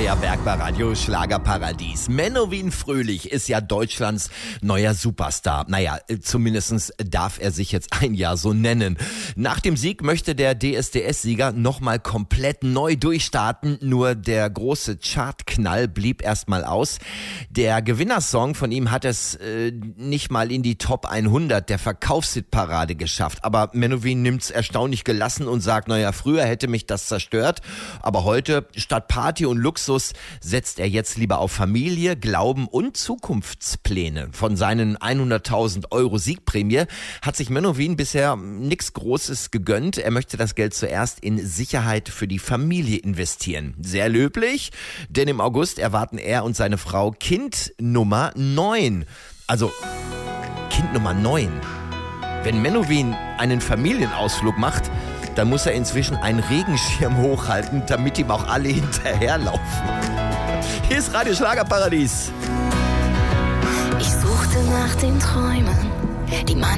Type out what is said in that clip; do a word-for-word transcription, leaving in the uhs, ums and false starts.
Andrea Berg bei Radio Schlagerparadies. Menowin Fröhlich ist ja Deutschlands neuer Superstar. Naja, zumindest darf er sich jetzt ein Jahr so nennen. Nach dem Sieg möchte der D S D S-Sieger nochmal komplett neu durchstarten. Nur der große Chartknall blieb erstmal aus. Der Gewinnersong von ihm hat es äh, nicht mal in die Top hundert der Verkaufshitparade geschafft. Aber Menowin nimmt's erstaunlich gelassen und sagt, naja, früher hätte mich das zerstört. Aber heute, statt Party und Luxus, setzt er jetzt lieber auf Familie, Glauben und Zukunftspläne. Von seinen hunderttausend Euro Siegprämie hat sich Menowin bisher nichts Großes gegönnt. Er möchte das Geld zuerst in Sicherheit für die Familie investieren. Sehr löblich, denn im August erwarten er und seine Frau Kind Nummer neun. Also Kind Nummer neun. Wenn Menowin einen Familienausflug macht, dann muss er inzwischen einen Regenschirm hochhalten, damit ihm auch alle hinterherlaufen. Hier ist Radio Schlagerparadies. Ich suchte nach den Träumen, die man